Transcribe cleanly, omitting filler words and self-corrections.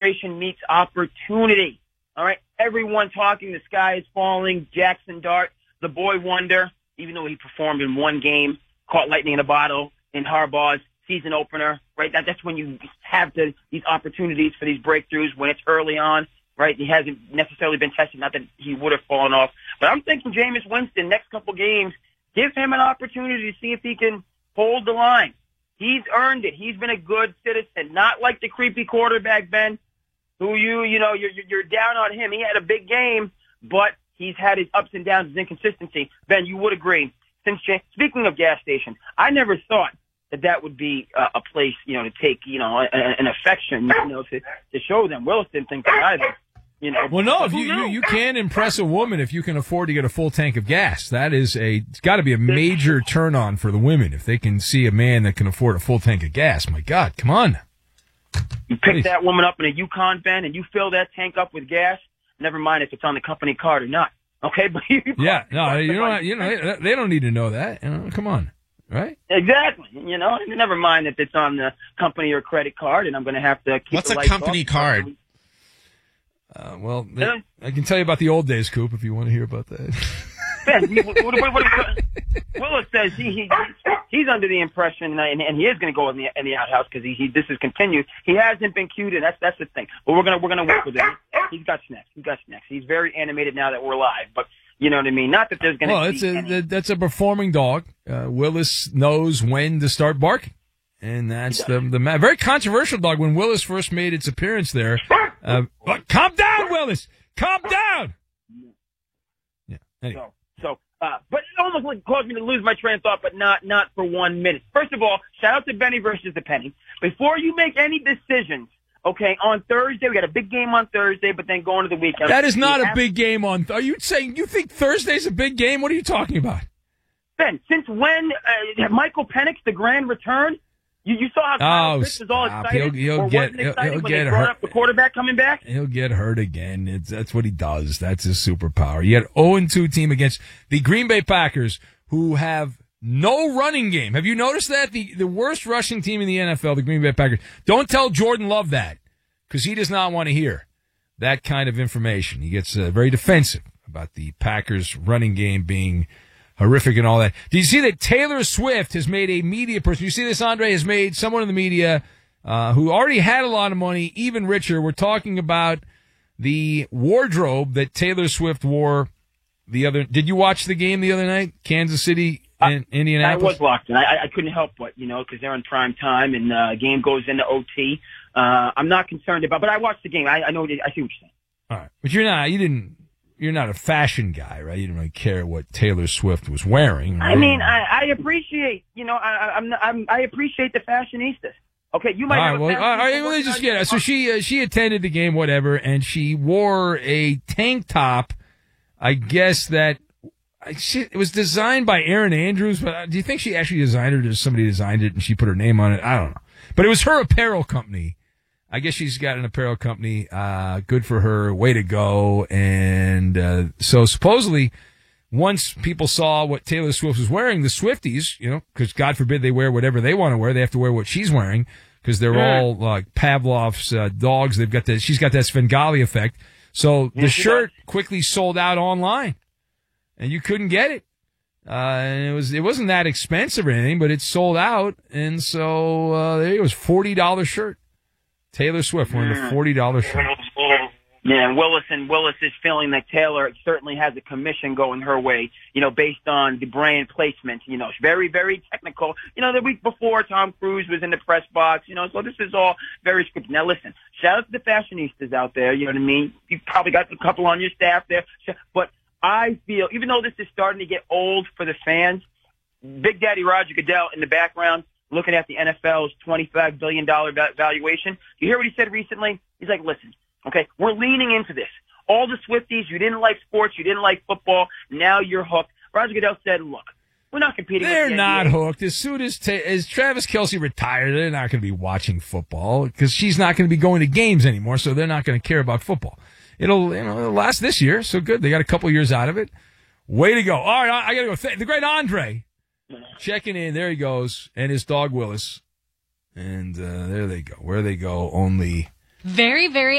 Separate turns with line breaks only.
desperation meets opportunity. All right, everyone talking, the sky is falling. Jackson Dart, the boy wonder, even though he performed in one game, caught lightning in a bottle in Harbaugh's season opener, right? That's when you have these opportunities for these breakthroughs when it's early on, right? He hasn't necessarily been tested, not that he would have fallen off. But I'm thinking Jameis Winston, next couple games, give him an opportunity to see if he can hold the line. He's earned it. He's been a good citizen, not like the creepy quarterback, Ben, who you're down on him. He had a big game, but he's had his ups and downs, his inconsistency. Ben, you would agree. Speaking of gas stations, I never thought that would be a place, to take, an affection, to show them. Willis didn't think that either.
Well, no, if you can impress a woman if you can afford to get a full tank of gas. It's got to be a major turn on for the women if they can see a man that can afford a full tank of gas. My God, come on.
You pick that woman up in a Yukon, Ben, and you fill that tank up with gas. Never mind if it's on the company card or not. Okay, but they don't need to know that. Come on, right? Exactly. Never mind if it's on the company or credit card, and I'm going to have to keep.
What's a company card?
I can tell you about the old days, Coop, if you want to hear about that.
Ben, Willis says he's under the impression, and he is going to go in the outhouse because this is continued. He hasn't been cued in. That's the thing. But we're gonna work with him. He's got snacks. He's very animated now that we're live. But you know what I mean. Not that there's going to. Well,
that's a performing dog. Willis knows when to start barking. And that's the very controversial dog. When Willis first made its appearance there, calm down, Willis, calm down. Yeah. Anyway.
But it almost caused me to lose my train of thought, but not for 1 minute. First of all, shout out to Benny versus the Penny. Before you make any decisions, okay, on Thursday, we got a big game on Thursday, but then going to the weekend.
That is not a big game are you saying you think Thursday's a big game? What are you talking about?
Ben, since when Michael Penix, the grand return? You saw how Chris was all excited.
He'll get
hurt. Up the quarterback coming back.
He'll get hurt again. That's what he does. That's his superpower. He had 0-2 team against the Green Bay Packers, who have no running game. Have you noticed that? The worst rushing team in the NFL, the Green Bay Packers. Don't tell Jordan Love that, because he does not want to hear that kind of information. He gets very defensive about the Packers running game being horrific and all that. Do you see that Taylor Swift has made a media person? You see this, Andre, has made someone in the media who already had a lot of money even richer. We're talking about the wardrobe that Taylor Swift wore did you watch the game the other night? Kansas City and Indianapolis?
I was locked in. I couldn't help but, because they're in prime time and game goes into OT. I'm not concerned about, but I watched the game. I know, I see what you're saying.
All right. But you're not a fashion guy, right? You didn't really care what Taylor Swift was wearing. Right?
I mean, I appreciate, I appreciate the fashionistas. Okay, you might.
All right, so she attended the game, whatever, and she wore a tank top. I guess that it was designed by Erin Andrews, but do you think she actually designed it, or somebody designed it and she put her name on it? I don't know, but it was her apparel company. I guess she's got an apparel company. Good for her. Way to go. And so supposedly, once people saw what Taylor Swift was wearing, the Swifties, because God forbid they wear whatever they want to wear, they have to wear what she's wearing, because they're all like Pavlov's dogs. She's got that Svengali effect. So the shirt quickly sold out online, and you couldn't get it. And it wasn't that expensive or anything, but it sold out. And so there it was, $40 shirt. Taylor Swift wearing a $40 shirt.
Yeah, and Willis is feeling that Taylor certainly has a commission going her way, based on the brand placement. It's very, very technical. The week before, Tom Cruise was in the press box, so this is all very scripted. Now, listen, shout out to the fashionistas out there, you know what I mean? You've probably got a couple on your staff there. But I feel, even though this is starting to get old for the fans, Big Daddy Roger Goodell in the background, looking at the NFL's $25 billion valuation. You hear what he said recently? He's like, listen, okay, we're leaning into this. All the Swifties, you didn't like sports, you didn't like football, now you're hooked. Roger Goodell said, look, we're not competing with the NBA.
They're not hooked. As soon as Travis Kelce retired, they're not going to be watching football because she's not going to be going to games anymore, so they're not going to care about football. It'll last this year, so good. They got a couple years out of it. Way to go. All right, I got to go. The great Andre. Checking in, there he goes, and his dog Willis. And there they go. Where they go, only...
Very, very